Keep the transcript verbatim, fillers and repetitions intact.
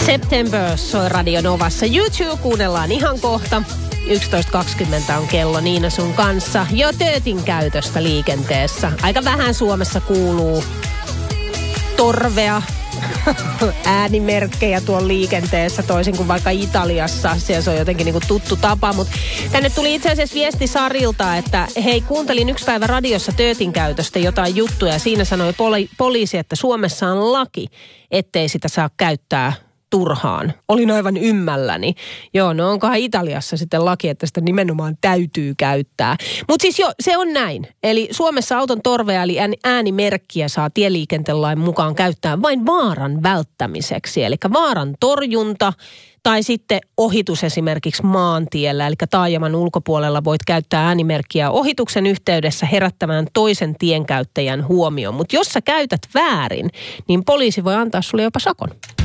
September soi Radio Novassa. YouTube kuunnellaan ihan kohta. yksitoista kaksikymmentä on kello Niina sun kanssa. Jo töötin käytöstä liikenteessä. Aika vähän Suomessa kuuluu torvea, äänimerkkejä tuon liikenteessä, toisin kuin vaikka Italiassa. Siellä se on jotenkin niin kuin tuttu tapa, mutta tänne tuli itse asiassa viesti Sarilta, että hei, kuuntelin yksi päivä radiossa töötin käytöstä jotain juttuja. Siinä sanoi poli- poliisi, että Suomessa on laki, ettei sitä saa käyttää turhaan. Olin aivan ymmälläni. Joo, no onkohan Italiassa sitten laki, että sitä nimenomaan täytyy käyttää. Mutta siis jo, se on näin. Eli Suomessa auton torvea eli äänimerkkiä saa tieliikentelain mukaan käyttää vain vaaran välttämiseksi. Eli vaaran torjunta tai sitten ohitus esimerkiksi maantiellä. Eli taajaman ulkopuolella voit käyttää äänimerkkiä ohituksen yhteydessä herättämään toisen tienkäyttäjän huomioon. Mutta jos sä käytät väärin, niin poliisi voi antaa sulle jopa sakon.